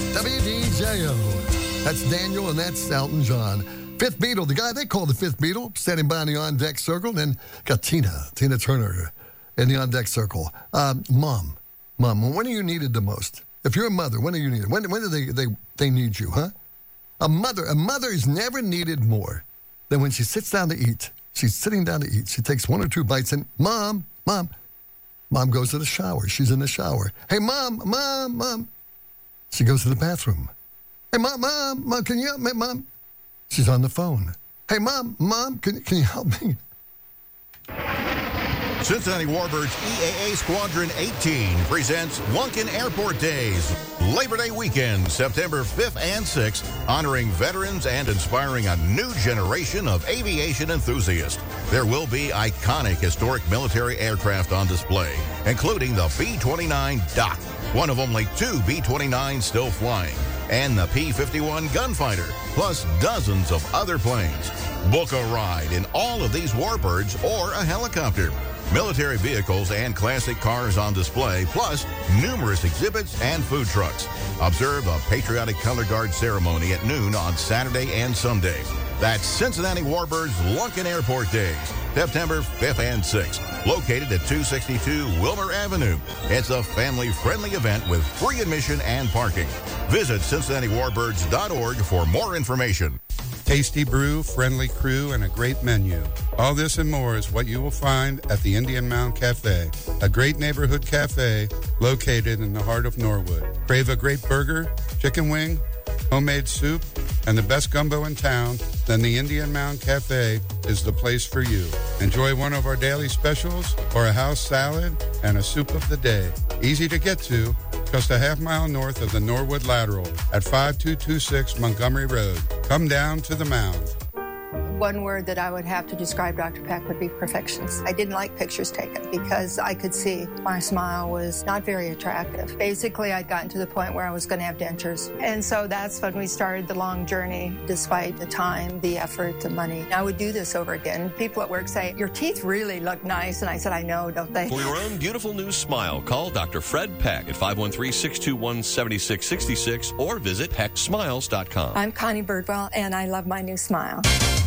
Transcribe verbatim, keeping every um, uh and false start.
W D J O. That's Daniel and that's Elton John. Fifth Beatle, the guy they call the Fifth Beatle, standing by in the on-deck circle. Then got Tina, Tina Turner in the on-deck circle. Um, Mom, Mom, when are you needed the most? If you're a mother, when are you needed? When, when do they, they, they need you, huh? A mother, a mother is never needed more than when she sits down to eat. She's sitting down to eat. She takes one or two bites and, Mom, Mom. Mom goes to the shower. She's in the shower. Hey, Mom, Mom, Mom. She goes to the bathroom. Hey, Mom, Mom, Mom, can you help me, Mom? She's on the phone. Hey, Mom, Mom, can, can you help me? Cincinnati Warbirds E A A Squadron eighteen presents Lunken Airport Days. Labor Day weekend, September fifth and sixth, honoring veterans and inspiring a new generation of aviation enthusiasts. There will be iconic historic military aircraft on display, including the B twenty-nine Doc, one of only two B twenty-nines still flying, and the P fifty-one Gunfighter, plus dozens of other planes. Book a ride in all of these Warbirds or a helicopter. Military vehicles and classic cars on display, plus numerous exhibits and food trucks. Observe a patriotic color guard ceremony at noon on Saturday and Sunday. That's Cincinnati Warbirds Lunken Airport Days, September fifth and sixth, located at two sixty-two Wilmer Avenue. It's a family-friendly event with free admission and parking. Visit Cincinnati Warbirds dot org for more information. Tasty brew, friendly crew, and a great menu. All this and more is what you will find at the Indian Mound Cafe, a great neighborhood cafe located in the heart of Norwood. Crave a great burger, chicken wing, homemade soup, and the best gumbo in town? Then the Indian Mound Cafe is the place for you. Enjoy one of our daily specials or a house salad and a soup of the day. Easy to get to, just a half mile north of the Norwood Lateral at five two two six Montgomery Road. Come down to the Mound. One word that I would have to describe Doctor Peck would be perfectionist. I didn't like pictures taken because I could see my smile was not very attractive. Basically, I'd gotten to the point where I was going to have dentures. And so that's when we started the long journey, despite the time, the effort, the money. I would do this over again. People at work say, your teeth really look nice. And I said, I know, don't they? For your own beautiful new smile, call Doctor Fred Peck at five one three, six two one, seven six six six or visit peck smiles dot com. I'm Connie Birdwell, and I love my new smile.